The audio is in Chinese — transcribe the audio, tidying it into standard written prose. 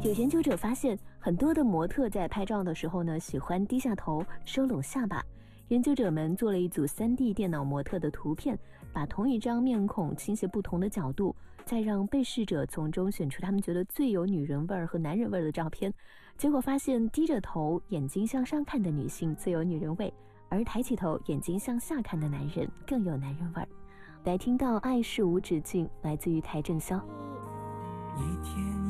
有研究者发现，很多的模特在拍照的时候呢，喜欢低下头，收拢下巴。研究者们做了一组 3D 电脑模特的图片，把同一张面孔倾斜不同的角度，再让被试者从中选出他们觉得最有女人味儿和男人味儿的照片。结果发现，低着头、眼睛向上看的女性最有女人味，而抬起头、眼睛向下看的男人更有男人味儿。来听到《爱是无止境》，来自于邰正宵。 一天